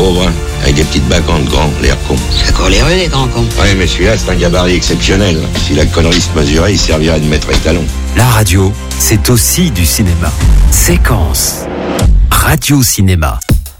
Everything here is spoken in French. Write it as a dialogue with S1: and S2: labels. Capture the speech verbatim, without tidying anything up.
S1: pauvre, hein, avec des petites bacantes grands, l'air con.
S2: C'est encore les rues, les grands cons.
S1: Ouais, mais celui-là, c'est un gabarit exceptionnel. Si la connerie se mesurait, il servirait de maître étalon.
S3: La radio, c'est aussi du cinéma. Séquence. Radio Cinéma.